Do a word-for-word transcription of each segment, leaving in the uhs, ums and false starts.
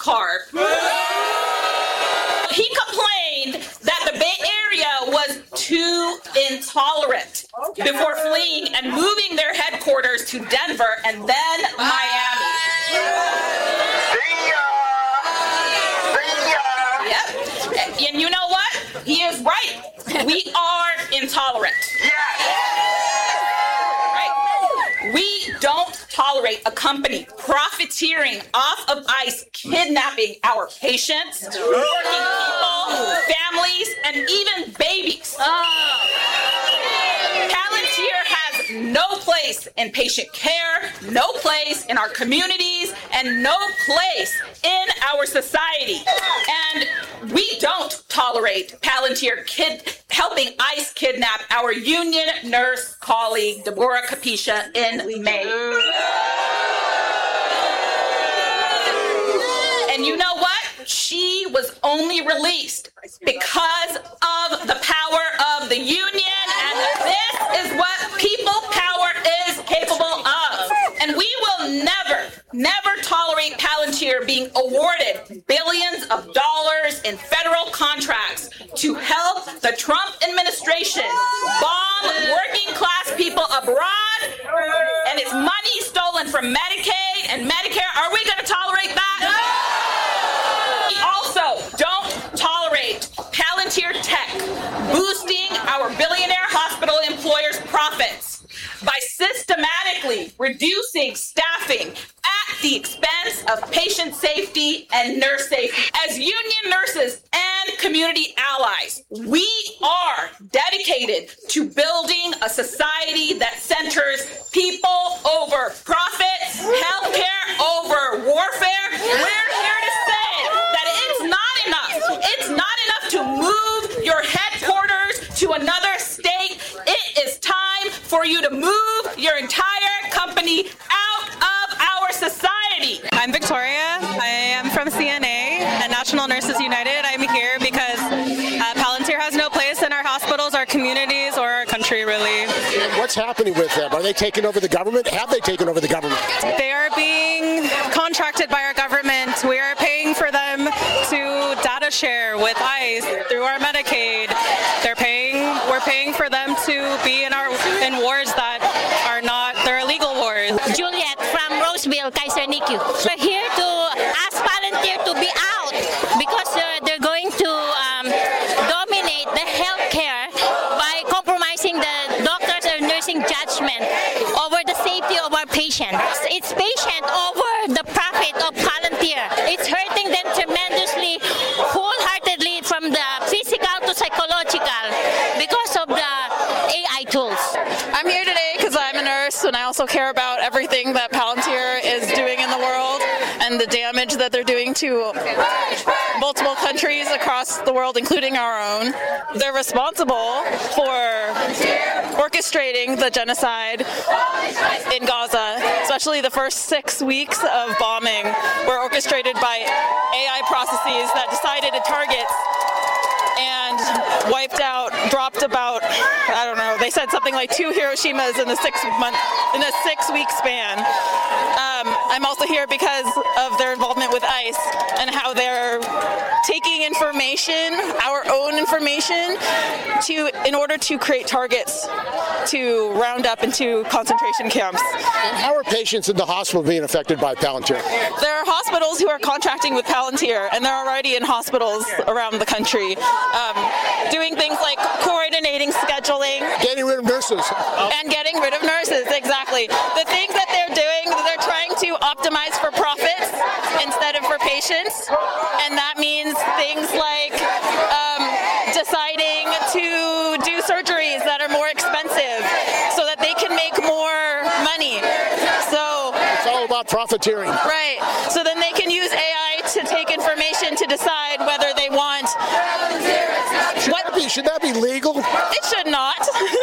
carb. He complained that the Bay Area was too intolerant before fleeing and moving their headquarters to Denver and then Miami. Yep. And you know what? He is right. We are intolerant. Right. We don't tolerate a company profiteering off of ICE, kidnapping our patients, working people, families, and even babies. Oh. Palantir has no place in patient care, no place in our communities, and no place in our society. And we don't tolerate Palantir kid helping ICE kidnap our union nurse colleague, Deborah Kapisha, in May. And you know what? She was only released because of the power of the union, and this is what people power is capable of. And we will never, never tolerate Palantir being awarded billions of dollars in federal contracts to help the Trump administration bomb working class people abroad, and it's money stolen from Medicaid and Medicare. Are we going to tolerate that? We also don't tolerate Palantir Tech boosting our billionaire hospital employers' profits by systematically reducing staffing at the expense of patient safety and nurse safety. As union nurses and community allies, we are dedicated to building a society that centers people over profit, healthcare over warfare. We're here to say that it's not enough. It's not enough to move your headquarters to another state. It is time for you to move your entire company out of our society. I'm Victoria. I am from C N A and National Nurses United. I'm here because uh, Palantir has no place in our hospitals, our communities, or our country, really. What's happening with them? Are they taking over the government? Have they taken over the government? They are being contracted by our government. We are paying for them to data share with ICE through our Medicaid. They're paying, we're paying for them to be in our in wards that are not, they're illegal wars. Juliet from Roseville, Kaiser N I C U. We're here to ask Palantir to be out because uh, they're going to um, dominate the healthcare by compromising the doctors or nursing judgment over the safety of our patients. It's patient over the profit of Palantir. It's hurting them tremendously, wholeheartedly, from the physical to psychological because of the A I tools. I'm here today because I'm a nurse and I also care about everything that Palantir is doing in the world and the damage that they're doing to multiple countries across the world, including our own. They're responsible for orchestrating the genocide in Gaza, especially the first six weeks of bombing were orchestrated by A I processes that decided to target and wiped out, dropped about, I don't know, they said something like two Hiroshimas in the six month, in a six week span. Um, I'm also here because of their involvement with ICE and how they're taking information, our own information, to in order to create targets to round up into concentration camps. And how are patients in the hospital being affected by Palantir? There are hospitals who are contracting with Palantir, and they're already in hospitals around the country, um, doing things like coordinating scheduling. Getting rid of nurses. And getting rid of nurses, exactly. The things that they're doing, they're trying to optimize for profits instead of for patients, and that means things like um, deciding to do surgeries that are more expensive so that they can make more money. So it's all about profiteering. Right. So then they can use A I to take information to decide whether they want. Should, what, that, be, should that be legal? It should not.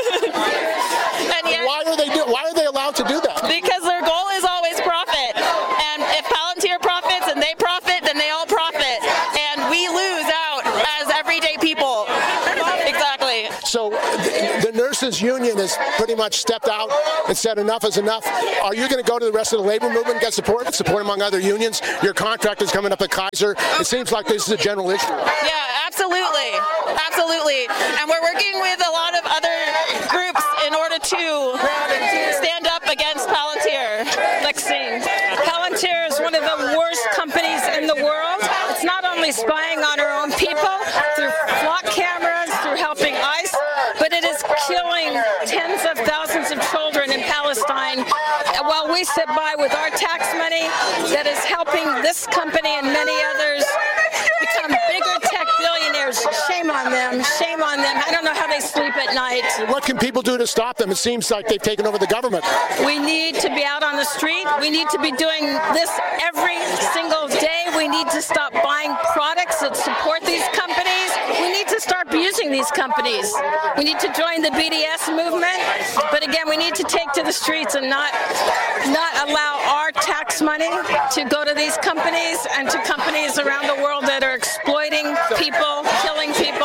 And yet, why are they do, Why are they allowed to do that? Because their goal is always profit. And if Palantir profits and they profit, then they all profit. And we lose out as everyday people. Exactly. So the, the nurses Nurses Union has pretty much stepped out and said enough is enough. Are you going to go to the rest of the labor movement and get support, support among other unions? Your contract is coming up at Kaiser. It seems like this is a general issue. Yeah, absolutely. Absolutely. And we're working with a lot of other groups in order to stand up against Palantir. Lexine. Palantir is one of the worst companies in the world. It's not only spying on our own people through flock cameras, through helping ICE, but it is killing tens of thousands of children in Palestine while we sit by with our tax money that is helping this company and many others become bigger tech billionaires. Shame on them. Shame on them. I don't know how they sleep at night. What can people do to stop them? It seems like they've taken over the government. We need to be out on the street. We need to be doing this every single day. We need to stop buying products that support these companies. We need to start abusing these companies. We need to join the B D S movement. But again, we need to take to the streets and not, not allow our tax money to go to these companies and to companies around the world that are exploiting people, killing people,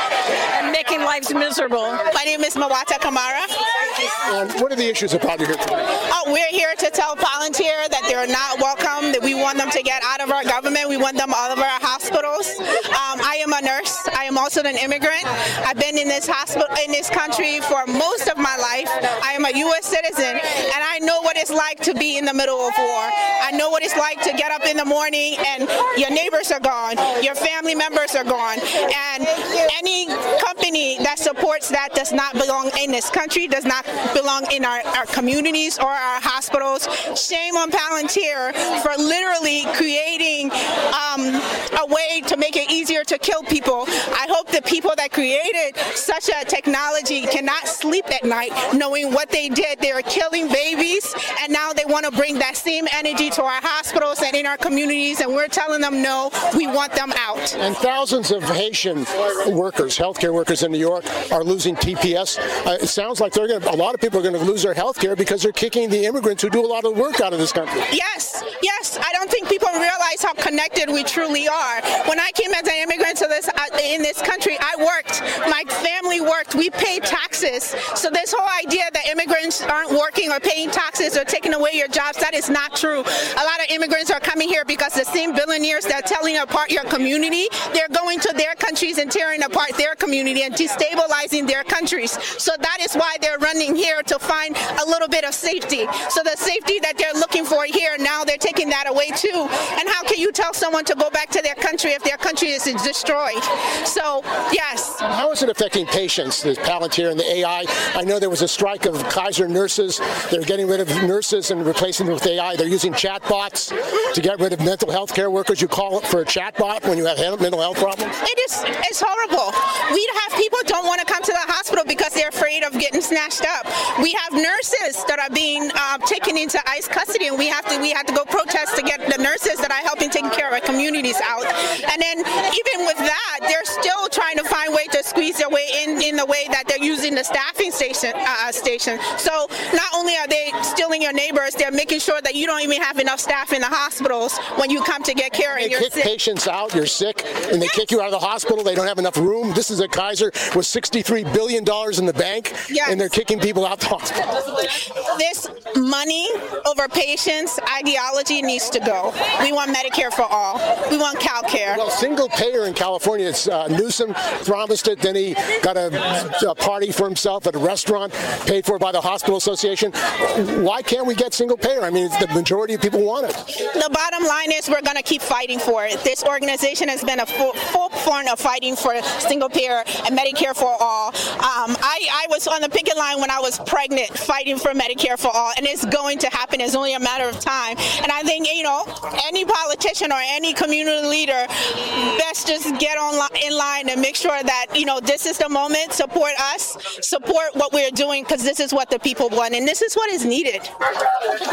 and making lives miserable. My name is Mawata Kamara. And what are the issues about you here today? Oh, we're here to tell Palantir that they're not welcome, that we want them to get out of our government. We want them out of our hospitals. Um, I am a nurse. I am also an immigrant. I've been in this hospital, in this country for most of my life. I am a U S citizen, and I know what it's like to be in the middle of war. I know what it's like to get up in the morning and your neighbors are gone, your family members are gone, and any company that supports that does not belong in this country, does not belong in our, our communities or our hospitals. Shame on Palantir for literally creating um, a way to make it easier to kill people. I hope the people that created such a technology cannot sleep at night knowing what they did. They were killing babies, and now they want to bring that same energy to our hospitals and in our communities, and we're telling them no, we want them out. And thousands of Haitian workers, healthcare workers in New York, are losing T P S. Uh, it sounds like they're going to, a lot of people are going to lose their health care because they're kicking the immigrants who do a lot of work out of this country. Yes, yes. I don't think people realize how connected we truly are. When I came as an immigrant to this uh, in this country, I worked. My family worked. We paid taxes. So this whole idea that immigrants aren't working or paying taxes or taking away your jobs, that is not true. A lot of immigrants are coming here because the same billionaires that are tearing apart your community, they're going to their countries and tearing apart their community and destabilizing their countries. So that is why they're running here, to find a little bit of safety. So the safety that they're looking for here, now they're taking that away too. And how can you tell someone to go back to their country if their country is destroyed? So, yes. How is it affecting patients, the Palantir and the A I? I know there was a strike of Kaiser nurses. They're getting rid of nurses and replacing them with A I. They're using chatbots to get rid of mental health care workers. You call it for a chatbot when you have mental health problems? It is, it's horrible. We have people don't want to come to the hospital because they're afraid of getting snatched up. We have nurses that are being uh, taken into ICE custody, and we have to we have to go protest to get the nurses that are helping taking care of our communities out. And then even with that, they're still trying to find a way to squeeze their way in in the way that they're using the staffing station uh, station. So not only are they stealing your neighbors, they're making sure that you don't even have enough staff in the hospitals when you come to get care. They and you're kick sick. patients out, you're sick, and they yes. kick you out of the hospital. They don't have enough room. This is a Kaiser with sixty-three billion dollars in the bank, yes. and they're kicking people out the hospital. This money over patients ideology needs to go. We want Medicare for all. We want CalCare. Well, single payer in California, it's uh, Newsom promised it, then he got a, a party for himself at a restaurant paid for by the Hospital Association. Why can't we get single payer? I mean, the majority of people want it. The bottom line is we're going to keep fighting for it. This organization has been a full, full front of fighting for single payer and Medicare for all. Um, I, I was on the picket line when I was pregnant fighting for Medicare for all, and it's going to happen. It's only a matter of time. And I think, you know, any politician or any community leader best just get on li- in line and make sure that, you know, this is the moment. Support us. Support what we're doing, because this is what the people want, and this is what is needed. First,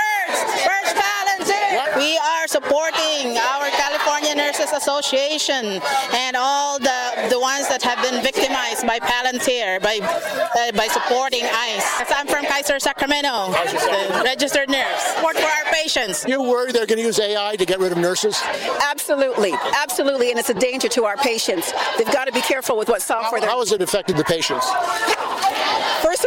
first Palantir. We are supporting our California Nurses Association and all the the ones that have been victimized by Palantir by uh, by supporting ICE. I'm from Kaiser, Sacramento, the registered nurse. Support for our patients. You're worried they're going to use A I to get rid of nurses? Absolutely, absolutely, and it's a danger to our patients. They've got to be careful with what software. How, how has it affected the patients? First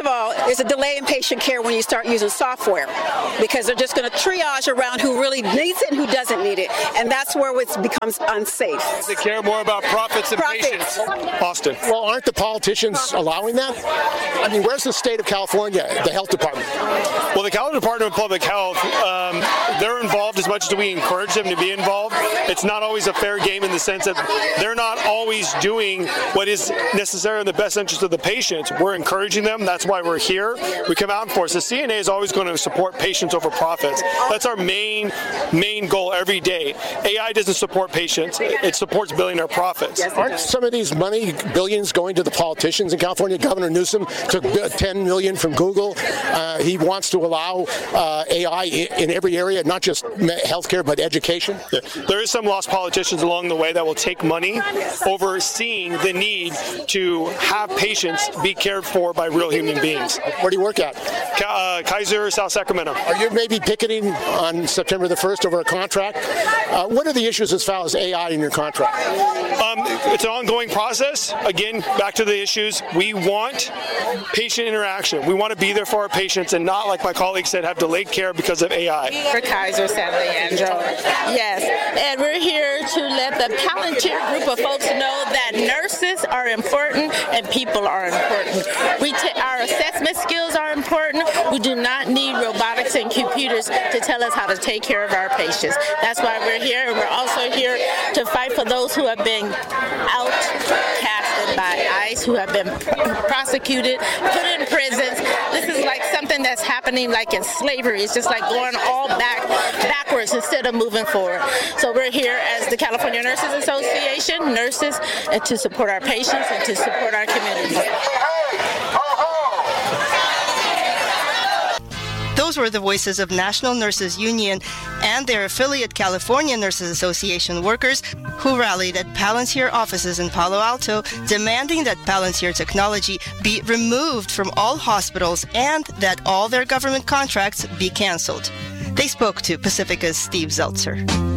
There's a delay in patient care when you start using software because they're just going to triage around who really needs it and who doesn't need it. And that's where it becomes unsafe. Does it care more about profits and Profits. patients? Austin. Well, aren't the politicians allowing that? I mean, where's the state of California, the health department? Well, the California Department of Public Health, um, they're involved as much as we encourage them to be involved. It's not always a fair game in the sense that they're not always doing what is necessary in the best interest of the patient. We're encouraging them. That's why we're here. We come out and force. The C N A is always going to support patients over profits. That's our main, main goal every day. A I doesn't support patients. It supports billionaire profits. Aren't some of these money, billions, going to the politicians in California? Governor Newsom took ten million dollars from Google. Uh, he wants to allow uh, A I in every area, not just healthcare, but education. Yeah. There is some lost politicians along the way that will take money overseeing the need to have patients be cared for by real human beings. Where do you work at? Uh, Kaiser, South Sacramento. Are you maybe picketing on September the first over a contract? Uh, what are the issues as far as A I in your contract? Um, it's an ongoing process. Again, back to the issues. We want patient interaction. We want to be there for our patients and not, like my colleague said, have delayed care because of A I. For Kaiser, San Leandro. Yes, and we're here to let the Palantir group of folks know that nurses are important and people are important. We t- our assessment skills are important. We do not need robotics and computers to tell us how to take care of our patients. That's why we're here, and we're also here to fight for those who have been outcasted by ICE, who have been prosecuted, put in prisons. This is like something that's happening like in slavery. It's just like going all back backwards instead of moving forward. So we're here as the California Nurses Association, nurses, and to support our patients and to support our communities. Those were the voices of National Nurses Union and their affiliate California Nurses Association workers who rallied at Palantir offices in Palo Alto, demanding that Palantir technology be removed from all hospitals and that all their government contracts be canceled. They spoke to Pacifica's Steve Zeltzer.